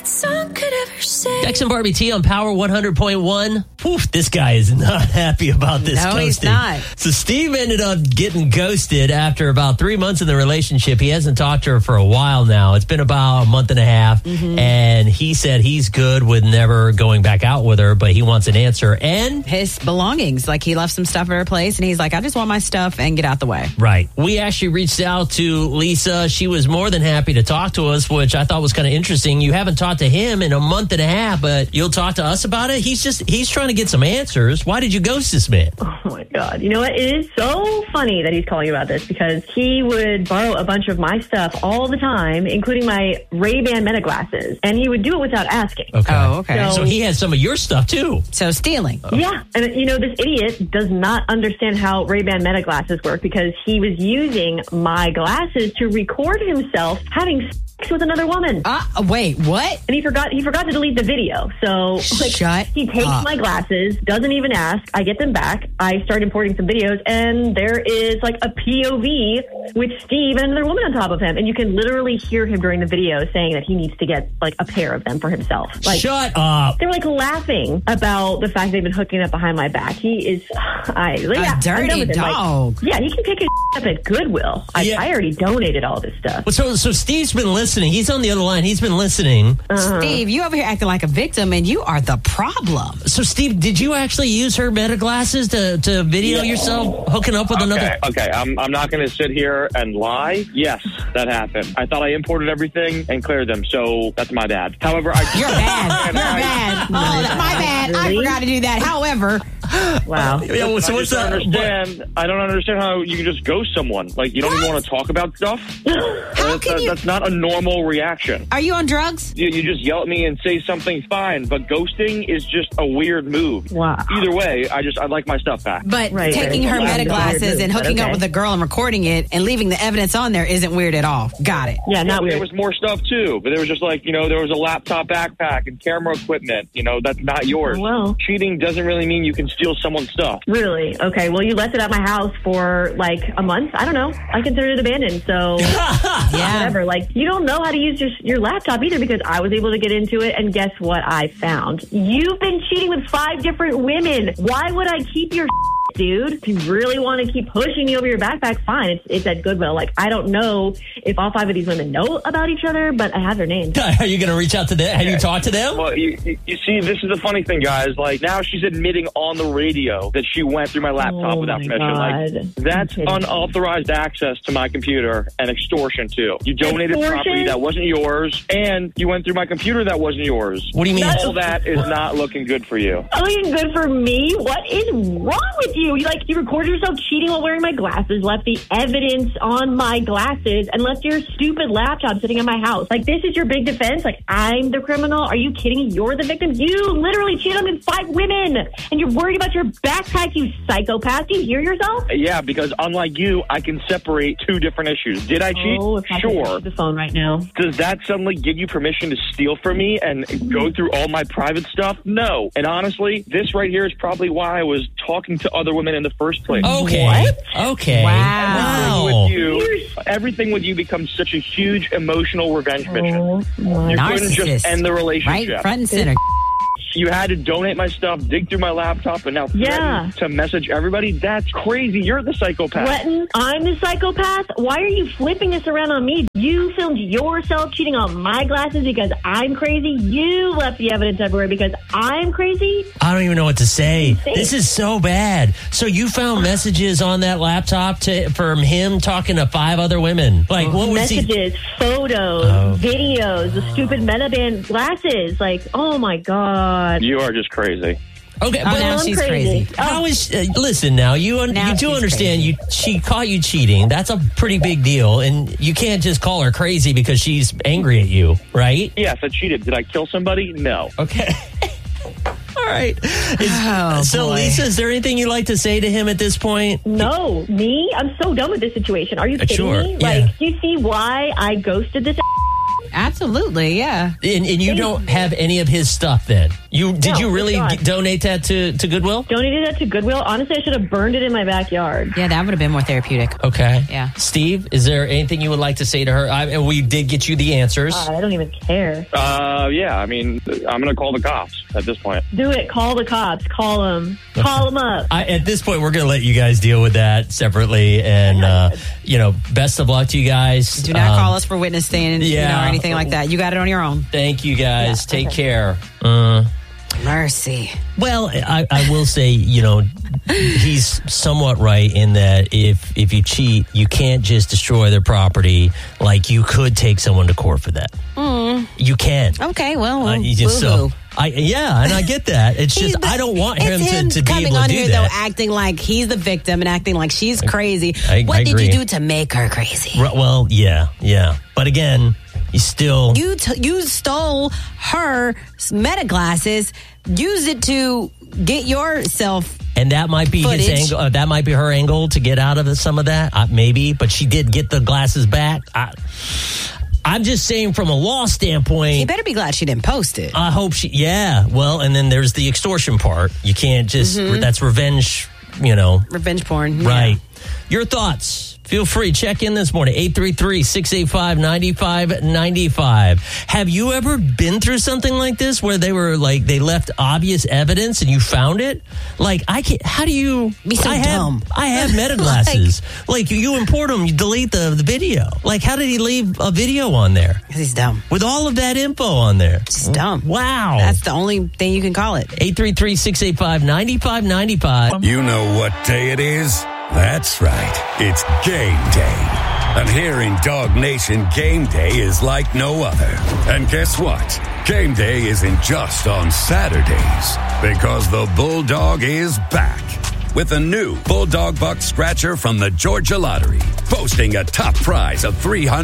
song could ever say. Dex and Barbie T on Power 100.1. Oof, this guy is not happy about this ghosting. No, he's not. So Steve ended up getting ghosted after about 3 months in the relationship. He hasn't talked to her for a while now. It's been about a month and a half. Mm-hmm. And he said he's good with never going back out with her, but he wants an answer. And his belongings, like he left some stuff at her place, and he's like, I just want my stuff and get out the way. Right. We actually reached out to Lisa. She was more than happy to talk to us, which I thought was kind of interesting. You haven't talked to him in a month and a half, but you'll talk to us about it? He's trying to get some answers. Why did you ghost this man? Oh, my God. You know what? It is so funny that he's calling you about this because he would borrow a bunch of my stuff all the time, including my Ray-Ban Meta glasses, and he would do it without asking. Okay. Oh, okay. So he had some of your stuff, too. So stealing. Yeah. And, you know, this idiot does not understand how Ray-Ban Meta glasses work because he was using my glasses to record himself having sex with another woman. Wait, what? And he forgot to delete the video. So he takes my glasses, doesn't even ask. I get them back. I start importing some videos, and there is like a POV with Steve and another woman on top of him. And you can literally hear him during the video saying that he needs to get like a pair of them for himself. Like, shut up. They're like laughing about the fact they've been hooking up behind my back. He is a dirty dog. Like, he can pick his up at Goodwill. I already donated all this stuff. So Steve's been listening. He's on the other line. He's been listening. Steve, you over here acting like a victim, and you are the problem. So, Steve, did you actually use her Meta glasses to video yourself hooking up with another? Okay, I'm not going to sit here and lie. Yes, that happened. I thought I imported everything and cleared them, so that's my bad. However, You're bad. You're bad. Oh, my bad. Really? I forgot to do that. However... Wow. Yeah, so what's that? I don't understand how you can just ghost someone. Like, you don't even want to talk about stuff? That's not a normal reaction. Are you on drugs? You just yell at me and say something fine, but ghosting is just a weird move. Wow. Either way, I'd like my stuff back. But taking her Meta glasses and hooking up with a girl and recording it and leaving the evidence on there isn't weird at all. Got it. Yeah, not weird. There was more stuff, too. But there was just like, there was a laptop backpack and camera equipment. That's not yours. Well. Cheating doesn't really mean you can steal someone's stuff. Really? Okay. Well, you left it at my house for like a month. I don't know. I considered it abandoned. So whatever. Like, you don't know how to use your laptop either because I was able to get into it. And guess what I found? You've been cheating with 5 different women. Why would I keep your dude? If you really want to keep pushing me over your backpack, fine. It's at Goodwill. Like, I don't know if all 5 of these women know about each other, but I have their names. Are you going to reach out to them? Have you talked to them? Well, you see, this is the funny thing, guys. Like, now she's admitting on the radio that she went through my laptop without permission. Like, that's unauthorized access to my computer and extortion, too. You donated property that wasn't yours, and you went through my computer that wasn't yours. What do you mean? All that is not looking good for you. Looking good for me? What is wrong with you? You recorded yourself cheating while wearing my glasses, left the evidence on my glasses, and left your stupid laptop sitting in my house. Like, this is your big defense? Like, I'm the criminal? Are you kidding me? You're the victim? You literally cheated on me with 5 women, and you're worried about your backpack, you psychopath. Do you hear yourself? Yeah, because unlike you, I can separate 2 different issues. Did I cheat? If I sure. can the phone right now. Does that suddenly give you permission to steal from me and go through all my private stuff? No. And honestly, this right here is probably why I was talking to other women in the first place. Okay. What? Okay. Wow. Everything with you becomes such a huge emotional revenge mission. My You couldn't just end the relationship. Right, front and center. You had to donate my stuff, dig through my laptop, and now threaten to message everybody? That's crazy. You're the psychopath. Threaten? I'm the psychopath? Why are you flipping this around on me? You filmed yourself cheating on my glasses because I'm crazy. You left the evidence everywhere because I'm crazy. I don't even know what to say. This is so bad. So you found messages on that laptop from him talking to 5 other women. Like, what was messages, photos, videos, the stupid Meta-Band glasses. Like, oh my God. You are just crazy. Okay, but now she's crazy. How is? Listen, now you do understand. She caught you cheating. That's a pretty big deal, and you can't just call her crazy because she's angry at you, right? Yes, I cheated. Did I kill somebody? No. Okay. All right. Boy. Lisa, is there anything you'd like to say to him at this point? No, me? I'm so done with this situation. Are you kidding me? Yeah. Like, do you see why I ghosted this? Absolutely, yeah. And you don't have any of his stuff then? Did you really donate that to Goodwill? Donated that to Goodwill. Honestly, I should have burned it in my backyard. Yeah, that would have been more therapeutic. Okay. Yeah. Steve, is there anything you would like to say to her? We did get you the answers. I don't even care. Yeah, I mean, I'm going to call the cops at this point. Do it. Call the cops. Call them. Call them up. At this point, we're going to let you guys deal with that separately. And, best of luck to you guys. Do not call us for witness stand, or anything like that. You got it on your own. Thank you, guys. Take care. Mercy. Well, I will say, he's somewhat right in that if you cheat, you can't just destroy their property. Like, you could take someone to court for that. You can. Okay, well, and I get that. It's just I don't want him to be able to do that. Coming on here, though, acting like he's the victim and acting like she's crazy. What did you do to make her crazy? Well, yeah. But again, you still... You stole her Meta glasses, used it to get yourself... And that might be footage. his angle. That might be her angle to get out of some of that. Maybe, but she did get the glasses back. I'm just saying from a law standpoint... You better be glad she didn't post it. I hope she... Yeah, well, and then there's the extortion part. You can't just... That's revenge, Revenge porn. Right. Yeah. Your thoughts... Feel free. Check in this morning. 833-685-9595. Have you ever been through something like this where they were like, they left obvious evidence and you found it? Like, how do you... Be so dumb. I have Meta glasses. like, you import them, you delete the video. Like, how did he leave a video on there? Because he's dumb. With all of that info on there. He's dumb. Wow. That's the only thing you can call it. 833-685-9595. You know what day it is? That's right. It's game day. And here in Dog Nation, game day is like no other. And guess what? Game day isn't just on Saturdays, because the Bulldog is back with a new Bulldog Buck Scratcher from the Georgia Lottery, boasting a top prize of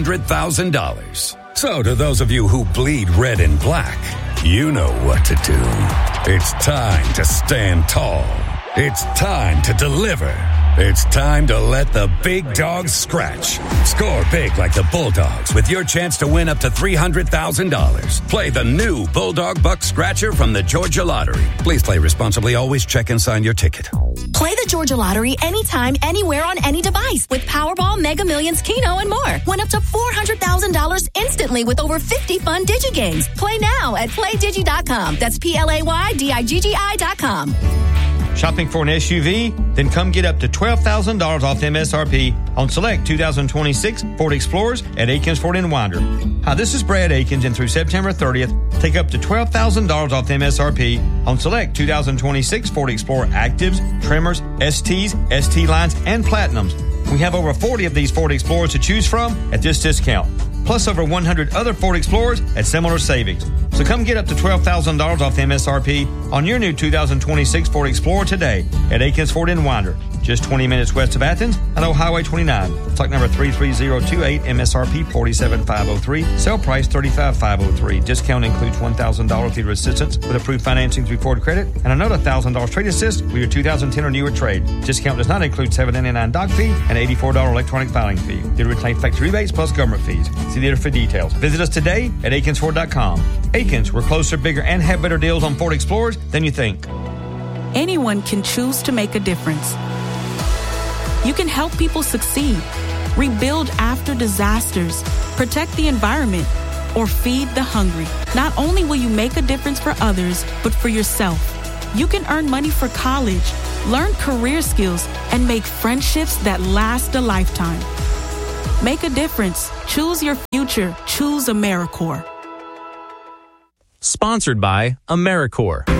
$300,000. So to those of you who bleed red and black, you know what to do. It's time to stand tall. It's time to deliver. It's time to let the big dogs scratch. Score big like the Bulldogs with your chance to win up to $300,000. Play the new Bulldog Buck Scratcher from the Georgia Lottery. Please play responsibly. Always check and sign your ticket. Play the Georgia Lottery anytime, anywhere on any device with Powerball, Mega Millions, Keno, and more. Win up to $400,000 instantly with over 50 fun DigiGames. Play now at PlayDigi.com. That's PlayDigi.com. Shopping for an SUV? Then come get up to $12,000 off MSRP on select 2026 Ford Explorers at Akins Ford in Winder. Hi, this is Brad Akins, and through September 30th, take up to $12,000 off MSRP on select 2026 Ford Explorer Actives, Tremors, STs, ST lines, and Platinums. We have over 40 of these Ford Explorers to choose from at this discount, plus over 100 other Ford Explorers at similar savings. So come get up to $12,000 off the MSRP on your new 2026 Ford Explorer today at Akins Ford in Winder, just 20 minutes west of Athens on Old Highway 29. Stock number 33028, MSRP 47503, sale price 35503. Discount includes $1,000 dealer assistance with approved financing through Ford Credit and another $1,000 trade assist with your 2010 or newer trade. Discount does not include $7.99 doc fee and $84 electronic filing fee. Dealer reclaim factory rebates plus government fees. See dealer for details. Visit us today at AkinsFord.com. Akins, we're closer, bigger, and have better deals on Ford Explorers than you think. Anyone can choose to make a difference. You can help people succeed, rebuild after disasters, protect the environment, or feed the hungry. Not only will you make a difference for others, but for yourself. You can earn money for college, learn career skills, and make friendships that last a lifetime. Make a difference. Choose your future. Choose AmeriCorps. Sponsored by AmeriCorps.